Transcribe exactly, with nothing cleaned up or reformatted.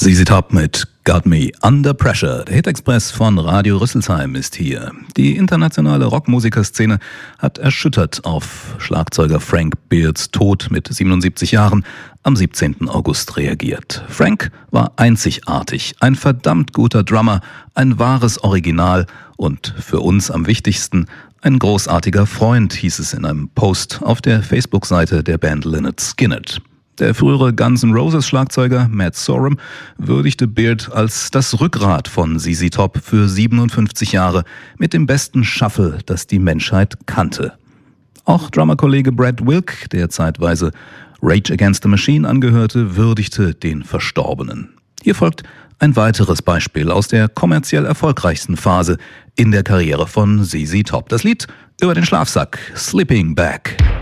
Z Z Top mit Got Me Under Pressure. Der Hit-Express von Radio Rüsselsheim ist hier. Die internationale Rockmusikerszene hat erschüttert auf Schlagzeuger Frank Beards Tod mit siebenundsiebzig Jahren am siebzehnten August reagiert. Frank war einzigartig, ein verdammt guter Drummer, ein wahres Original und für uns am wichtigsten ein großartiger Freund, hieß es in einem Post auf der Facebook-Seite der Band Lynyrd Skynyrd. Der frühere Guns N' Roses Schlagzeuger Matt Sorum würdigte Beard als das Rückgrat von Z Z Top für siebenundfünfzig Jahre mit dem besten Shuffle, das die Menschheit kannte. Auch Drummerkollege Brad Wilk, der zeitweise Rage Against the Machine angehörte, würdigte den Verstorbenen. Hier folgt ein weiteres Beispiel aus der kommerziell erfolgreichsten Phase in der Karriere von Z Z Top. Das Lied über den Schlafsack, Sleeping Bag.